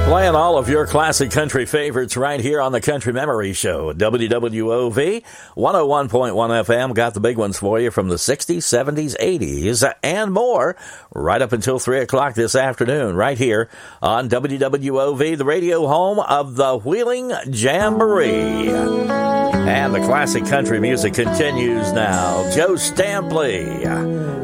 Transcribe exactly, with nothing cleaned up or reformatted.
Playing all of your classic country favorites right here on the Country Memory Show. W W O V, one oh one point one F M. Got the big ones for you from the sixties, seventies, eighties, and more. Right up until three o'clock this afternoon, right here on W W O V, the radio home of the Wheeling Jamboree. And the classic country music continues now. Joe Stampley.